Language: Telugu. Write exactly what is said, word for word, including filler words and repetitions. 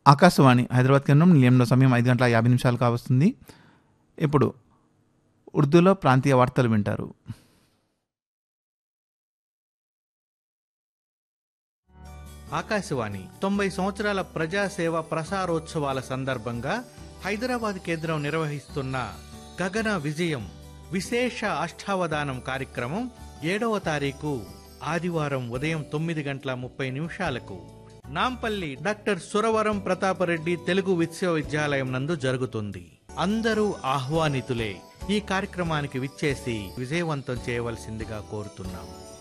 ఆకాశవాణి హైదరాబాద్ కేంద్రం నిలయంలో సమయం ఐదు గంటల యాభై నిమిషాలు కావస్తుంది. ఇప్పుడు ఉర్దూలో ప్రాంతీయ వార్తలు వింటారు. ఆకాశవాణి తొంభై సంవత్సరాల ప్రజాసేవ ప్రసారోత్సవాల సందర్భంగా హైదరాబాద్ కేంద్రం నిర్వహిస్తున్న గగన విజయం విశేష అష్టావధానం కార్యక్రమం ఏడవ తారీఖు ఆదివారం ఉదయం తొమ్మిది గంటల ముప్పై నిమిషాలకు నాంపల్లి డాక్టర్ సురవరం ప్రతాపరెడ్డి తెలుగు విశ్వవిద్యాలయం నందు జరుగుతుంది. అందరూ ఆహ్వానితులే. ఈ కార్యక్రమానికి విచ్చేసి విజయవంతం చేయవలసిందిగా కోరుతున్నాం.